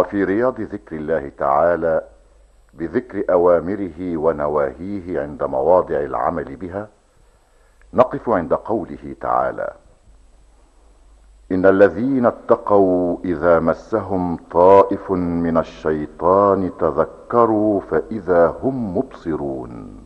وفي رياض ذكر الله تعالى بذكر اوامره ونواهيه عند مواضع العمل بها، نقف عند قوله تعالى: ان الذين اتقوا اذا مسهم طائف من الشيطان تذكروا فاذا هم مبصرون.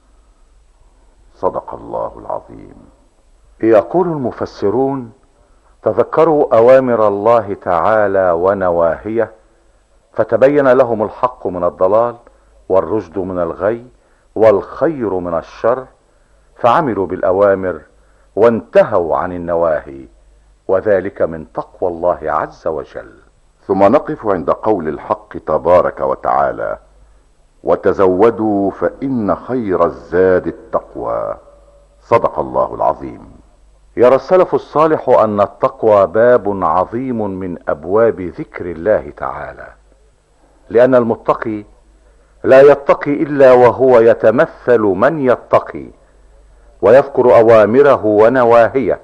صدق الله العظيم. يقول المفسرون: تذكروا اوامر الله تعالى ونواهيه فتبين لهم الحق من الضلال والرشد من الغي والخير من الشر، فعملوا بالاوامر وانتهوا عن النواهي، وذلك من تقوى الله عز وجل. ثم نقف عند قول الحق تبارك وتعالى: وتزودوا فإن خير الزاد التقوى. صدق الله العظيم. يرى السلف الصالح ان التقوى باب عظيم من ابواب ذكر الله تعالى، لان المتقي لا يتقي الا وهو يتمثل من يتقي ويذكر اوامره ونواهيه،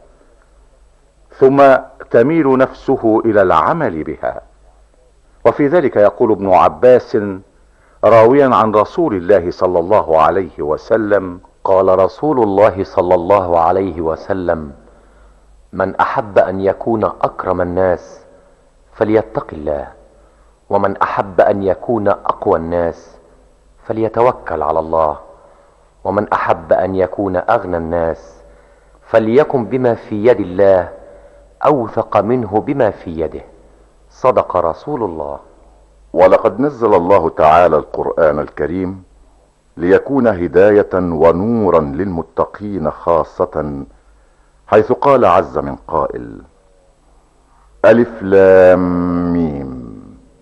ثم تميل نفسه الى العمل بها. وفي ذلك يقول ابن عباس راويا عن رسول الله صلى الله عليه وسلم: قال رسول الله صلى الله عليه وسلم: من احب ان يكون اكرم الناس فليتق الله، ومن احب ان يكون اقوى الناس فليتوكل على الله، ومن احب ان يكون اغنى الناس فليكن بما في يد الله اوثق منه بما في يده. صدق رسول الله. ولقد نزل الله تعالى القرآن الكريم ليكون هداية ونورا للمتقين خاصة، حيث قال عز من قائل: ألف لام ميم،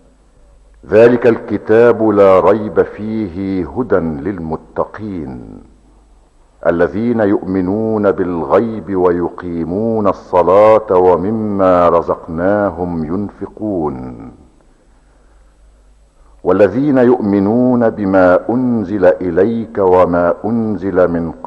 ذلك الكتاب لا ريب فيه هدى للمتقين الذين يؤمنون بالغيب ويقيمون الصلاة ومما رزقناهم ينفقون، والذين يؤمنون بما أنزل إليك وما أنزل من